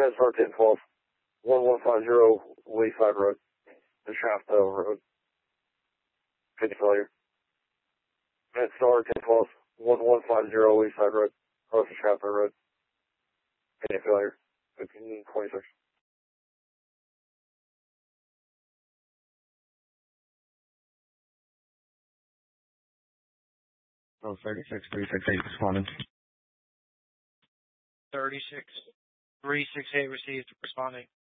Star 1012, 1150 Wayside Road, the Shaft Road. Pin failure. Star 1012, 1150 Wayside Road, across the Shaft Road. Pin failure. 1526. Oh, 36-368 responding. 36-368 received, responding.